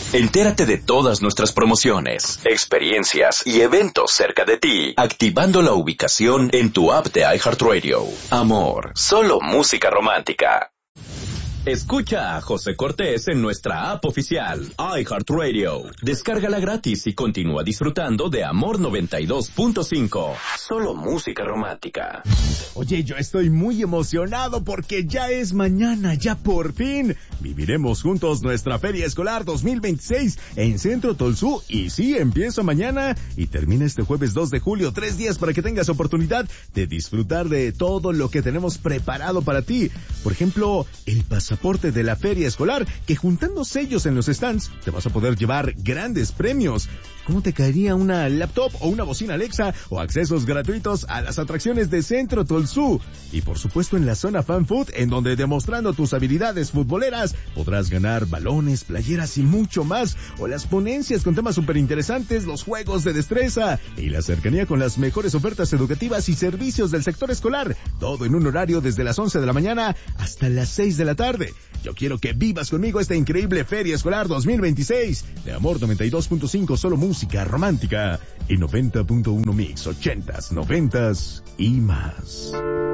Entérate de todas nuestras promociones, experiencias y eventos cerca de ti, activando la ubicación en tu app de iHeartRadio. Amor, solo música romántica. Escucha a José Cortés en nuestra app oficial, iHeartRadio. Descárgala gratis y continúa disfrutando de Amor 92.5. Solo música romántica. Oye, yo estoy muy emocionado porque ya es mañana, ya por fin. Viviremos juntos nuestra Feria Escolar 2026 en Centro Tolsú. Y sí, empieza mañana y termina este jueves 2 de julio. 3 días para que tengas oportunidad de disfrutar de todo lo que tenemos preparado para ti. Por ejemplo, el pasaporte de la Feria Escolar, que juntando sellos en los stands te vas a poder llevar grandes premios. ¿Cómo te caería una laptop o una bocina Alexa o accesos gratuitos a las atracciones de Centro Tolsú? Y por supuesto en la zona Fan Food, en donde demostrando tus habilidades futboleras podrás ganar balones, playeras y mucho más. O las ponencias con temas súper interesantes, los juegos de destreza y la cercanía con las mejores ofertas educativas y servicios del sector escolar. Todo en un horario desde las 11 de la mañana hasta las 6 de la tarde. Yo quiero que vivas conmigo esta increíble Feria Escolar 2026 de Amor 92.5, solo música romántica, y 90.1 Mix, 80s, 90s y más.